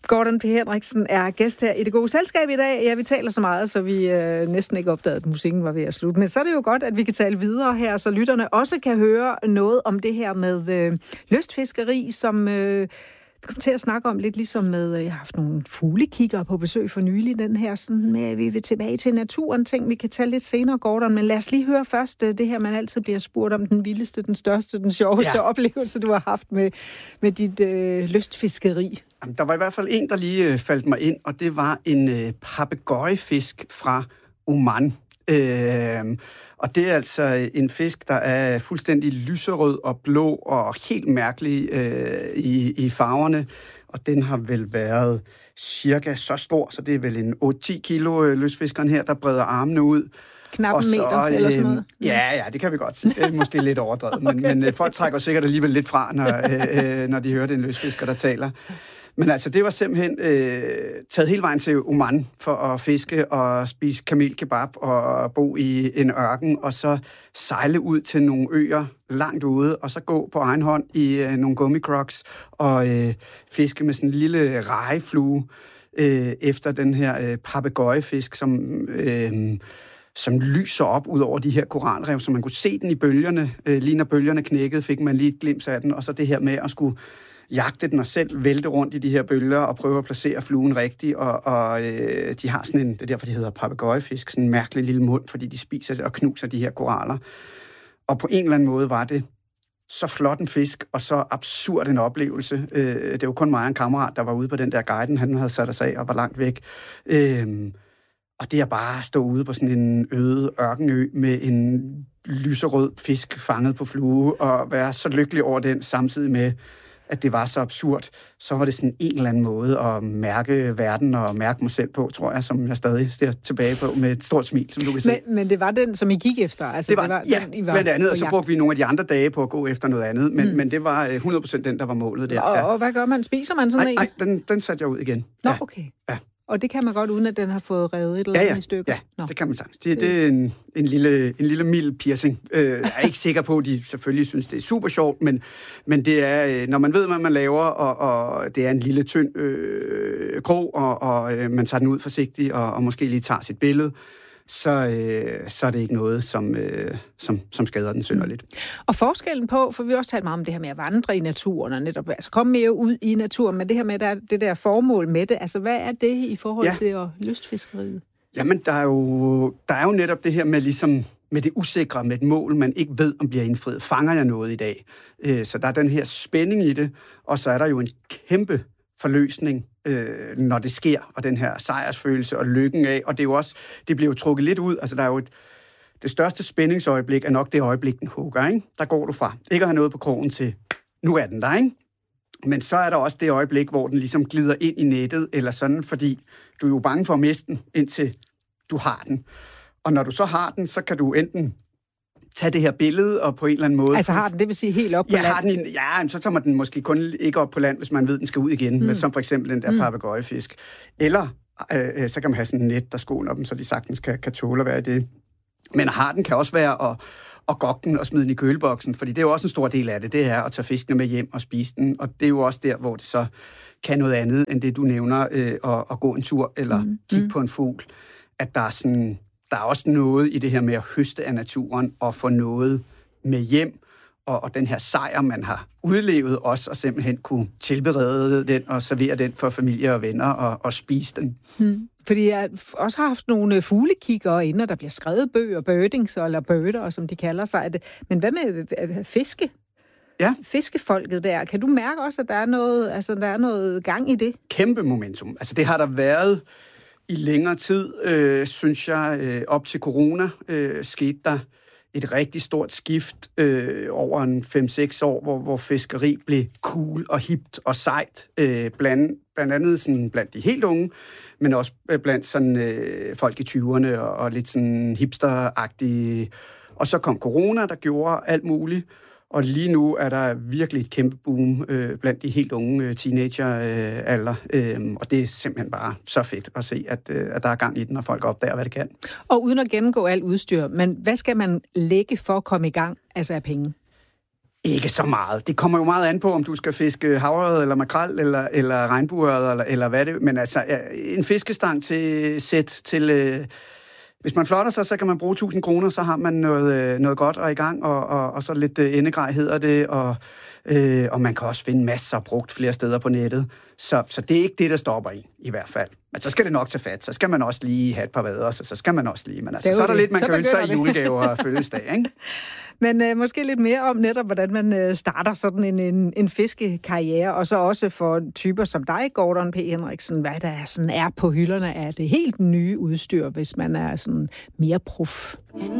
Gordon P. Henriksen er gæst her i Det Gode Selskab i dag. Ja, vi taler så meget, så vi næsten ikke opdagede, at musikken var ved at slutte. Men så er det jo godt, at vi kan tale videre her, så lytterne også kan høre noget om det her med lystfiskeri, som vi kommer til at snakke om lidt ligesom med, jeg har haft nogle fuglekiggere på besøg for nylig, den her sådan med, at vi vil tilbage til naturen, ting vi kan tale lidt senere, Gordon, men lad os lige høre først det her, man altid bliver spurgt om, den vildeste, den største, den sjoveste oplevelse, du har haft med dit lystfiskeri. Der var i hvert fald en, der lige faldt mig ind, og det var en papegøjefisk fra Oman. Og det er altså en fisk, der er fuldstændig lyserød og blå og helt mærkelig i farverne. Og den har vel været cirka så stor, så det er vel en 8-10 kilo lystfiskeren her, der breder armene ud. Knap en meter eller sådan noget. Ja, det kan vi godt. Det er måske lidt overdrevet, men folk trækker sikkert alligevel lidt fra, når de hører den lystfisker, der taler. Men altså, det var simpelthen taget hele vejen til Oman for at fiske og spise kamelkebab og bo i en ørken, og så sejle ud til nogle øer langt ude, og så gå på egen hånd i nogle gummicrocs og fiske med sådan en lille rejeflue efter den her papegøjefisk, som lyser op ud over de her koralrev, så man kunne se den i bølgerne. Lige når bølgerne knækkede, fik man lige et glimt af den, og så det her med at skulle jagte den og selv vælte rundt i de her bølger og prøve at placere fluen rigtigt, og de har sådan det er derfor, de hedder papegøjefisk, sådan en mærkelig lille mund, fordi de spiser og knuser de her koraller. Og på en eller anden måde var det så flot en fisk, og så absurd en oplevelse. Det var kun mig og en kammerat, der var ude på den der guiden, han havde sat os af og var langt væk. Og det er bare at stå ude på sådan en øde ørkenø med en lyserød fisk fanget på flue, og være så lykkelig over den, samtidig med, at det var så absurd, så var det sådan en eller anden måde at mærke verden og mærke mig selv på, tror jeg, som jeg stadig ser tilbage på med et stort smil, som du kan se. Men det var den, som I gik efter? Altså, det var den, I var blandt andet, og så brugte vi nogle af de andre dage på at gå efter noget andet, men det var 100% den, der var målet der. Og hvad gør man? Spiser man sådan en? Nej, den satte jeg ud igen. Nå, okay. Ja. Og det kan man godt, uden at den har fået revet et eller andet i stykker? Ja, det kan man sagtens. Det er en lille mild piercing. Jeg er ikke sikker på, at de selvfølgelig synes, det er super sjovt, men det er, når man ved, hvad man laver, og det er en lille tynd krog, og man tager den ud forsigtigt, og måske lige tager sit billede, så er det ikke noget, som skader den synderligt. Og forskellen på, for vi har også talt meget om det her med at vandre i naturen, og netop altså komme mere ud i naturen, men det her med det der formål med det, altså hvad er det i forhold til lystfiskeriet? Jamen, der er jo netop det her med ligesom med det usikre, med et mål, man ikke ved, om bliver indfriet. Fanger jeg noget i dag? Så der er den her spænding i det, og så er der jo en kæmpe forløsning, når det sker, og den her sejrsfølelse og lykken af, og det er jo også, det bliver jo trukket lidt ud, altså der er jo det største spændingsøjeblik er nok det øjeblik, den hugger, ikke? Der går du fra ikke at have noget på krogen til, nu er den der, ikke? Men så er der også det øjeblik, hvor den ligesom glider ind i nettet, eller sådan, fordi du er jo bange for at miste den, indtil du har den. Og når du så har den, så kan du enten tage det her billede og på en eller anden måde... Altså har den, det vil sige helt op på land? Så tager man den måske kun ikke op på land, hvis man ved, den skal ud igen, men som for eksempel den der papegøjefisk. Eller så kan man have sådan en net, der skåner dem, så de sagtens kan tåle at være i det. Men har den kan også være at gokke den og smide den i køleboksen, fordi det er jo også en stor del af det, det er at tage fiskene med hjem og spise den, og det er jo også der, hvor det så kan noget andet, end det du nævner, at gå en tur eller kigge på en fugl. At der er også noget i det her med at høste af naturen og få noget med hjem, og den her sejr, man har udlevet også, og simpelthen kunne tilberede den og servere den for familie og venner og spise den. Fordi jeg også har haft nogle fuglekiggere inde, og der bliver skrevet bøger, birdings eller birder, som de kalder sig. Men hvad med fiske? Ja. Fiskefolket der. Kan du mærke også, at der er noget gang i det? Kæmpe momentum. Altså det har der været i længere tid, synes jeg, op til corona, skete der et rigtig stort skift over en 5-6 år, hvor fiskeri blev cool og hipt og sejt, blandt andet sådan blandt de helt unge, men også blandt sådan folk i 20'erne og lidt sådan hipsteragtige. Og så kom corona, der gjorde alt muligt, og lige nu er der virkelig et kæmpe boom blandt de helt unge teenager-alder, og det er simpelthen bare så fedt at se, at der er gang i den, og folk opdager, hvad det kan. Og uden at gennemgå alt udstyr, men hvad skal man lægge for at komme i gang, altså af penge? Ikke så meget. Det kommer jo meget an på, om du skal fiske havørred, eller makrel, eller regnbueørred, eller hvad det. Men altså, en fiskestang til sæt til... Hvis man flotter sig, så kan man bruge 1.000 kroner, så har man noget godt og i gang, og så lidt endegrej hedder det, og man kan også finde masser brugt flere steder på nettet. Så det er ikke det, der stopper i hvert fald. Men så skal det nok tage fat. Så skal man også lige have et par vader, så skal man også lige. Men altså, så er der lidt, man kan ønske sig i julegaver og fødselsdag, ikke? Men måske lidt mere om netop, hvordan man starter sådan en fiskekarriere, og så også for typer som dig, Gordon P. Henriksen, hvad der sådan er på hylderne af det helt nye udstyr, hvis man er sådan mere prof.